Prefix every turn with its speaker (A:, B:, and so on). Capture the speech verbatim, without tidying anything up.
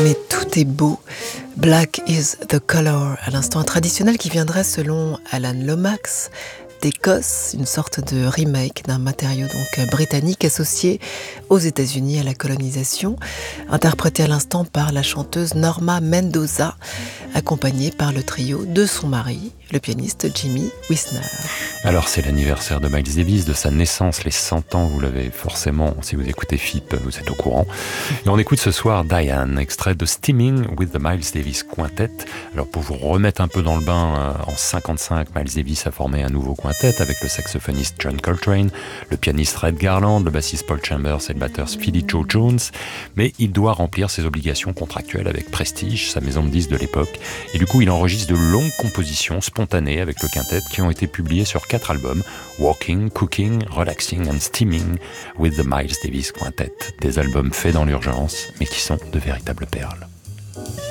A: mais tout est beau. Black is the color, à l'instant traditionnel qui viendrait selon Alan Lomax d'Écosse, une sorte de remake d'un matériau donc britannique associé aux États-Unis à la colonisation, interprété à l'instant par la chanteuse Norma Mendoza, accompagnée par le trio de son mari, le pianiste Jimmy Wisner.
B: Alors c'est l'anniversaire de Miles Davis, de sa naissance, les cent ans, vous l'avez forcément, si vous écoutez F I P, vous êtes au courant. Et on écoute ce soir Diane, extrait de Steaming with the Miles Davis Quintet. Alors pour vous remettre un peu dans le bain, en cinquante-cinq, Miles Davis a formé un nouveau quintet avec le saxophoniste John Coltrane, le pianiste Red Garland, le bassiste Paul Chambers et le batteur Philly Joe Jones. Mais il doit remplir ses obligations contractuelles avec Prestige, sa maison de disques de l'époque. Et du coup, il enregistre de longues compositions spontanées avec le quintet qui ont été publiées sur quatre albums, Walking, Cooking, Relaxing and Steaming with the Miles Davis Quintet. Des albums faits dans l'urgence, mais qui sont de véritables perles.